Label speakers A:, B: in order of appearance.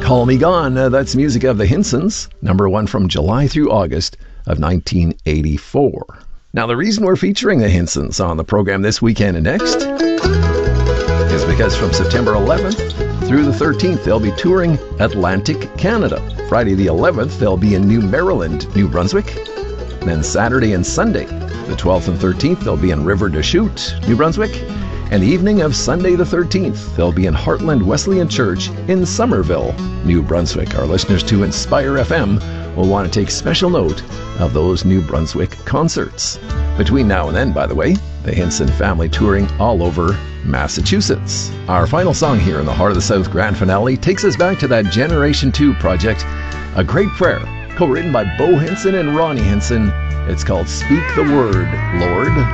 A: Call Me Gone, that's music of the Hinsons, number one from July through August of 1984. Now, the reason we're featuring the Hinsons on the program this weekend and next is because from September 11th through the 13th, they'll be touring Atlantic Canada. Friday the 11th, they'll be in New Maryland, New Brunswick. Then Saturday and Sunday, the 12th and 13th, they'll be in River des Chutes, New Brunswick. And the evening of Sunday the 13th, they'll be in Heartland Wesleyan Church in Somerville, New Brunswick. Our listeners to Inspire FM will want to take special note of those New Brunswick concerts. Between now and then, by the way, the Hinson family touring all over Massachusetts. Our final song here in the Heart of the South grand finale takes us back to that Generation 2 project, A Great Prayer, co-written by Bo Hinson and Ronnie Hinson. It's called Speak the Word, Lord.